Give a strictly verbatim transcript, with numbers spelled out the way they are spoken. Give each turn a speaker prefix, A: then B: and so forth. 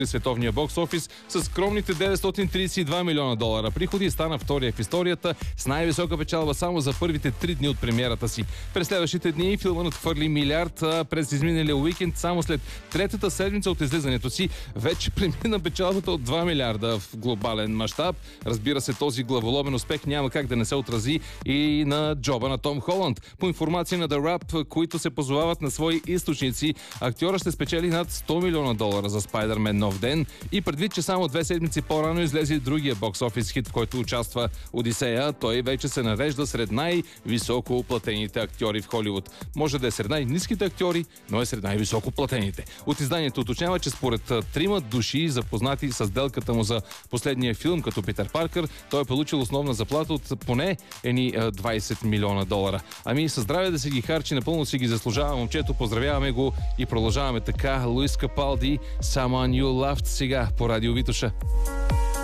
A: световния бокс офис с скромните деветстотин тридесет и два милиона долара приходи, стана втория в историята с най-висока печалба само за първите три дни от премиерата си. През следващите дни филмът надхвърли милиард, през изминалия уикенд само след третата седмица от излизането си вече премина печалбата от два милиарда в глобален мащаб. Разбира се, този главоломен успех няма как да не се отрази и на джоба на Том Холанд. По информация на The Wrap, които се позовават на свои източници, актьора ще спечели над сто милиона долара за Спайдермен Нов ден и предвид, че само две седмици по-рано излезе другия бокс офис хит, в който участва Одисея, той вече се нарежда сред най-високо платените актьори в Холивуд. Може да е сред най-ниските актьори, но е сред най-високо платените. От изданието уточнява, че според трима души, запознати с сделката му за последния филм като Питър Паркър, той е получил основна заплата от поне едни двайсет милиона долара. Ами със здраве да си ги харчи, напълно си ги заслужава момчето. Поздравяваме го и продължаваме така. Луис Капалди, Someone You Loved, сега по Радио Витоша.